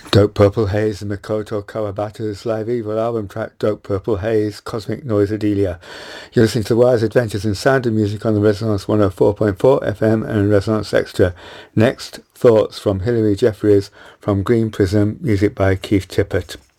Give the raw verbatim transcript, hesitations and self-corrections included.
Dope Purple Haze and Makoto Kawabata's live evil album track Dope Purple Haze, Cosmic Noise Adelia. You're listening to Wire's Adventures in Sound and Music on the Resonance one oh four point four F M and Resonance Extra. Next, Thoughts from Hilary Jeffries from Green Prism, music by Keith Tippett.